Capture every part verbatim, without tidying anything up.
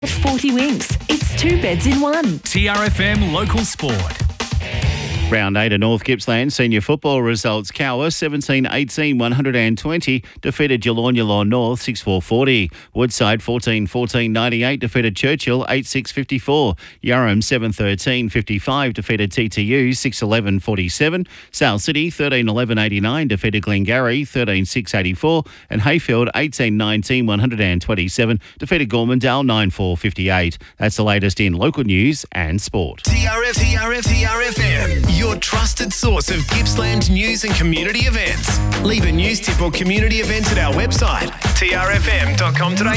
forty Winks. It's two beds in one. T R F M Local Sport. Round eight of North Gippsland senior football results. Cower seventeen eighteen one hundred twenty defeated Geelong Geelong North six four forty. Woodside fourteen fourteen ninety-eight defeated Churchill eight six fifty-four. Yarram seven thirteen fifty-five defeated T T U six eleven forty-seven. South City thirteen eleven eighty-nine defeated Glengarry thirteen six eighty-four. And Hayfield eighteen nineteen one hundred twenty-seven defeated Gormandale nine four fifty-eight. That's the latest in local news and sport. T R F, T R F, T R F M, your trusted source of Gippsland news and community events. Leave a news tip or community event at our website, t r f m dot com dot a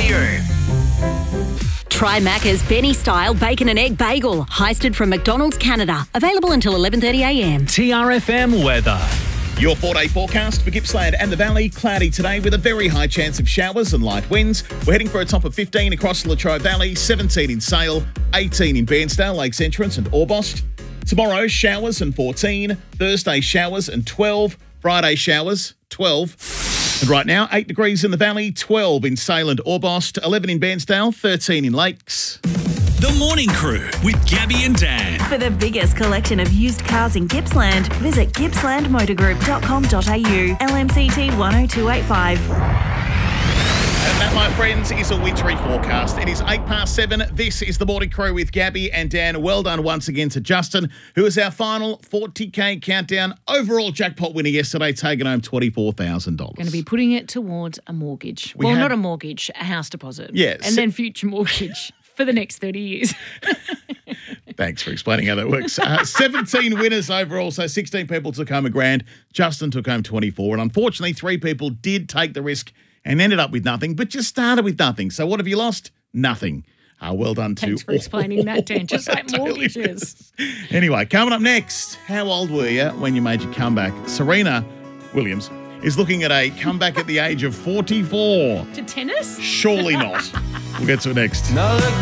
u. Try Macca's Benny Style Bacon and Egg Bagel, heisted from McDonald's Canada. Available until eleven thirty a m. T R F M weather. Your four-day forecast for Gippsland and the Valley. Cloudy today with a very high chance of showers and light winds. We're heading for a top of fifteen across the Latrobe Valley, seventeen in Sale, eighteen in Bairnsdale, Lakes Entrance and Orbost. Tomorrow, showers and fourteen. Thursday, showers and twelve. Friday, showers, twelve. And right now, eight degrees in the Valley, twelve in Sale and Orbost, eleven in Bairnsdale, thirteen in Lakes. The Morning Crew with Gabby and Dan. For the biggest collection of used cars in Gippsland, visit gippsland motor group dot com dot a u. L M C T one oh two eight five. And that, my friends, is a wintry forecast. It is eight past seven. This is the Morning Crew with Gabby and Dan. Well done once again to Justin, who is our final forty K countdown overall jackpot winner yesterday, taking home twenty-four thousand dollars. Going to be putting it towards a mortgage. We well, had- not a mortgage, a house deposit. Yes. And then future mortgage for the next thirty years. Thanks for explaining how that works. Uh, seventeen winners overall, so sixteen people took home a grand. Justin took home twenty-four. And unfortunately, three people did take the risk and ended up with nothing, but just started with nothing. So what have you lost? Nothing. Uh, well done to Thanks for explaining that, Dan. Just like Totally mortgages. is. Anyway, coming up next, how old were you when you made your comeback? Serena Williams is looking at a comeback at the age of forty-four. To tennis? Surely not. We'll get to it next. Now look